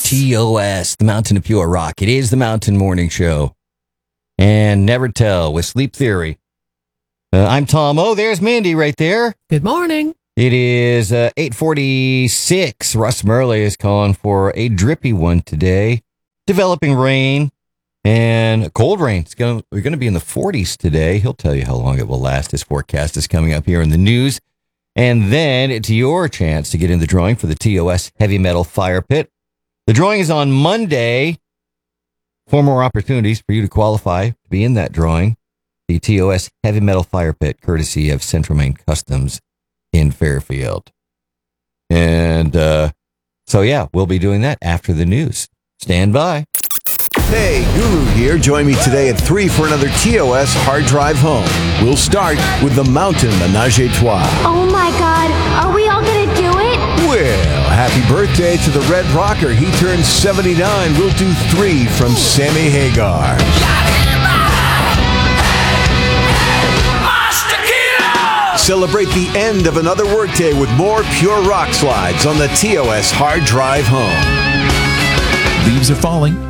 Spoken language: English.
TOS, the Mountain of Pure Rock. It is the Mountain Morning Show. And Never Tell with Sleep Theory. I'm Tom. Oh, there's Mandy right there. Good morning. It is 8:46. Russ Murley is calling for a drippy one today. Developing rain and cold rain. We're going to be in the 40s today. He'll tell you how long it will last. His forecast is coming up here in the news. And then it's your chance to get in the drawing for the TOS Heavy Metal Fire Pit. The drawing is on Monday. 4 more opportunities for you to qualify to be in that drawing. The TOS Heavy Metal Fire Pit, courtesy of Central Maine Customs in Fairfield. And so, yeah, we'll be doing that after the news. Stand by. Hey, Guru here. Join me today at 3 for another TOS Hard Drive Home. We'll start with the Mountain Menage a Trois. Oh my God, are we all gonna do it? Well, happy birthday to the Red Rocker. He turns 79. We'll do 3 from Sammy Hagar. Celebrate the end of another workday with more pure rock slides on the TOS Hard Drive Home. Leaves are falling.